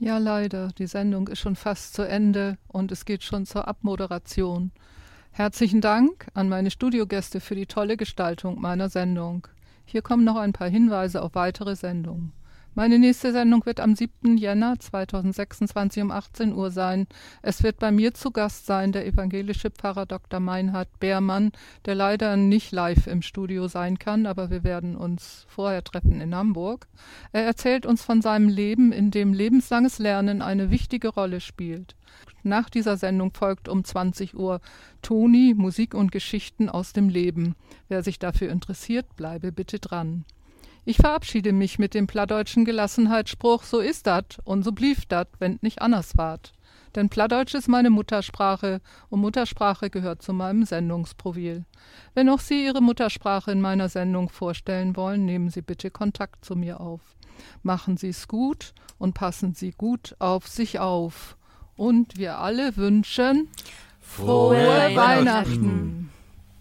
Ja, leider. Die Sendung ist schon fast zu Ende und es geht schon zur Abmoderation. Herzlichen Dank an meine Studiogäste für die tolle Gestaltung meiner Sendung. Hier kommen noch ein paar Hinweise auf weitere Sendungen. Meine nächste Sendung wird am 7. Jänner 2026 um 18 Uhr sein. Es wird bei mir zu Gast sein der evangelische Pfarrer Dr. Meinhard Beermann, der leider nicht live im Studio sein kann, aber wir werden uns vorher treffen in Hamburg. Er erzählt uns von seinem Leben, in dem lebenslanges Lernen eine wichtige Rolle spielt. Nach dieser Sendung folgt um 20 Uhr Toni, Musik und Geschichten aus dem Leben. Wer sich dafür interessiert, bleibe bitte dran. Ich verabschiede mich mit dem plattdeutschen Gelassenheitsspruch, so ist dat und so blieb dat, wenn nicht anders ward. Denn Plattdeutsch ist meine Muttersprache und Muttersprache gehört zu meinem Sendungsprofil. Wenn auch Sie Ihre Muttersprache in meiner Sendung vorstellen wollen, nehmen Sie bitte Kontakt zu mir auf. Machen Sie es gut und passen Sie gut auf sich auf. Und wir alle wünschen frohe Weihnachten.